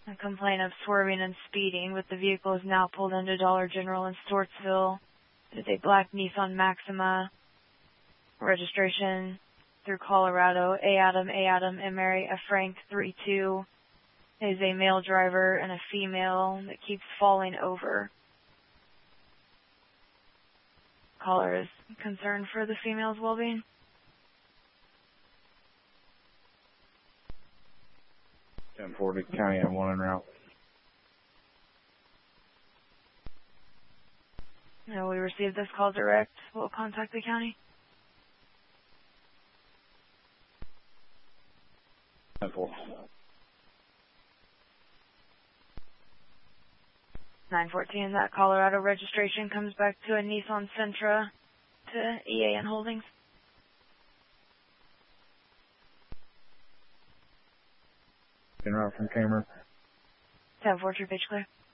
A complaint of swerving and speeding, with the vehicle is now pulled into Dollar General in Stortsville. It is a black Nissan Maxima. Registration through Colorado. A. Adam, M. Mary, F. Frank, 32. It is a male driver and a female that keeps falling over. Caller is concerned for the female's well-being. Forty County and one en route. No, we received this call direct. We'll contact the county. 914, that Colorado registration comes back to a Nissan Sentra to EAN Holdings. En route from camera. 10-4, true, page clear.